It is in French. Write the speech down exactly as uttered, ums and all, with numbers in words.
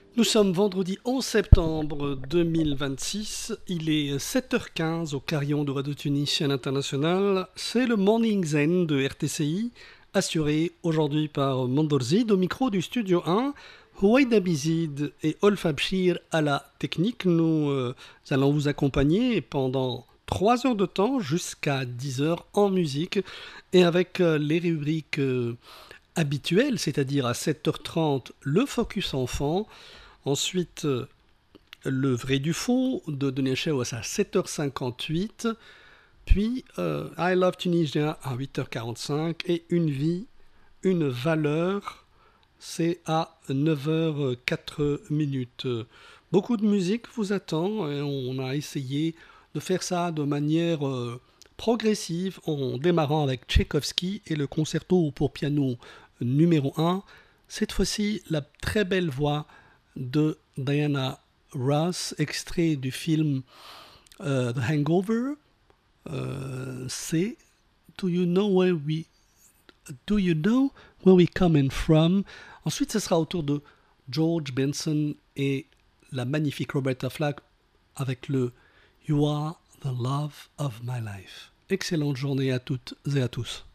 Nous sommes vendredi onze septembre deux mille vingt-six, il est sept heures quinze au carillon de Radio Tunisien International. C'est le Morning Zen de R T C I, assuré aujourd'hui par Mandorzid au micro du Studio un, Houaïd Abizid et Olf Abshir à la technique. Nous euh, allons vous accompagner pendant trois heures de temps jusqu'à dix heures en musique et avec euh, les rubriques euh, habituelles, c'est-à-dire à sept heures trente le Focus Enfant. Ensuite, euh, le vrai du faux de Denis Chewas à sept heures cinquante-huit. Puis euh, I Love Tunisia à huit heures quarante-cinq. Et Une vie, une valeur, c'est à neuf heures quatre minutes. Beaucoup de musique vous attend et on a essayé de faire ça de manière euh, progressive en démarrant avec Tchaïkovski et le concerto pour piano numéro un. Cette fois-ci, la très belle voix de Diana Ross, extrait du film euh, The Hangover. Euh, c'est Do you know where we Do you know where we coming from? Ensuite, ce sera au tour de George Benson et la magnifique Roberta Flack avec le You are the love of my life. Excellente journée à toutes et à tous.